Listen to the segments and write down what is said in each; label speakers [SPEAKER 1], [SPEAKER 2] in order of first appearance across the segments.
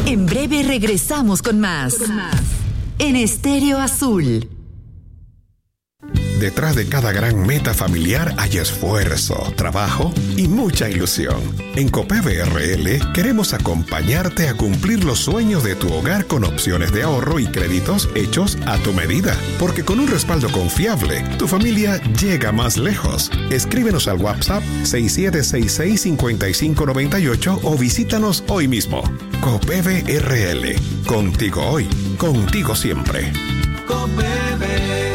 [SPEAKER 1] En breve regresamos con más. En Estéreo Azul.
[SPEAKER 2] Detrás de cada gran meta familiar hay esfuerzo, trabajo y mucha ilusión. En Copeve RL queremos acompañarte a cumplir los sueños de tu hogar con opciones de ahorro y créditos hechos a tu medida. Porque con un respaldo confiable, tu familia llega más lejos. Escríbenos al WhatsApp 6766-5598 o visítanos hoy mismo. Copeve RL. Contigo hoy, contigo siempre.
[SPEAKER 3] Copeve.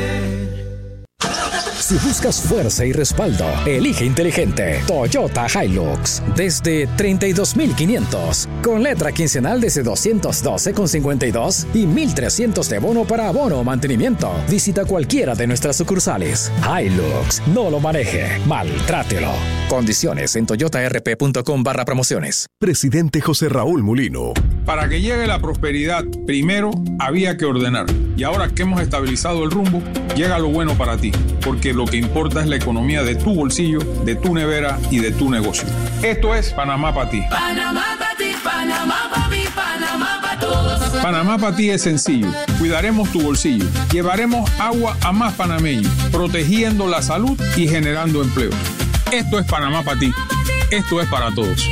[SPEAKER 4] Si buscas fuerza y respaldo, elige inteligente Toyota Hilux desde 32,500 con letra quincenal desde 212,52 y 1,300 de bono para abono o mantenimiento. Visita cualquiera de nuestras sucursales. Hilux, no lo maneje, maltrátelo. Condiciones en toyotarp.com/promociones.
[SPEAKER 2] Presidente José Raúl Mulino.
[SPEAKER 5] Para que llegue la prosperidad, primero había que ordenar. Y ahora que hemos estabilizado el rumbo, llega lo bueno para ti. Porque lo que importa es la economía de tu bolsillo, de tu nevera y de tu negocio. Esto es Panamá para ti.
[SPEAKER 3] Panamá para ti, Panamá para mí, Panamá para todos.
[SPEAKER 5] Panamá para ti es sencillo. Cuidaremos tu bolsillo. Llevaremos agua a más panameños, protegiendo la salud y generando empleo. Esto es Panamá para ti. Esto es para todos.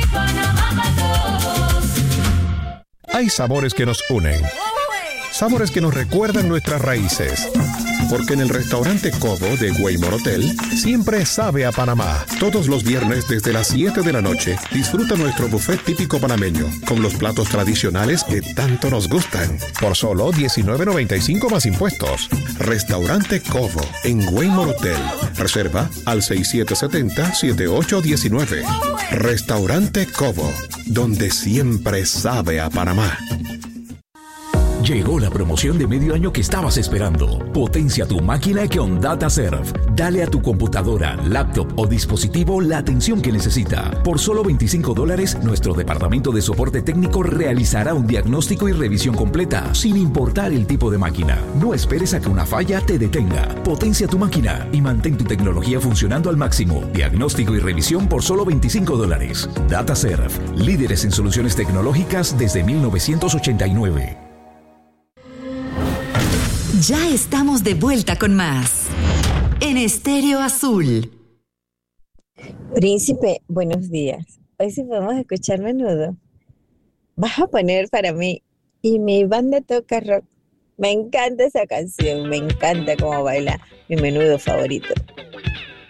[SPEAKER 2] Hay sabores que nos unen. Sabores que nos recuerdan nuestras raíces. Porque en el restaurante Cobo de Waymore Hotel siempre sabe a Panamá. Todos los viernes desde las 7 de la noche disfruta nuestro buffet típico panameño con los platos tradicionales que tanto nos gustan. Por solo $19.95 más impuestos. Restaurante Cobo en Waymore Hotel. Reserva al 6770-7819. Restaurante Cobo, donde siempre sabe a Panamá.
[SPEAKER 6] Llegó la promoción de medio año que estabas esperando. Potencia tu máquina con DataServe. Dale a tu computadora, laptop o dispositivo la atención que necesita. Por solo $25, nuestro departamento de soporte técnico realizará un diagnóstico y revisión completa, sin importar el tipo de máquina. No esperes a que una falla te detenga. Potencia tu máquina y mantén tu tecnología funcionando al máximo. Diagnóstico y revisión por solo $25. DataServe. Líderes en soluciones tecnológicas desde 1989.
[SPEAKER 1] Ya estamos de vuelta con más. En Estéreo Azul.
[SPEAKER 7] Príncipe, buenos días. Hoy sí podemos escuchar Menudo. Vas a poner para mí Y mi banda toca rock. Me encanta esa canción, me encanta cómo baila mi Menudo favorito.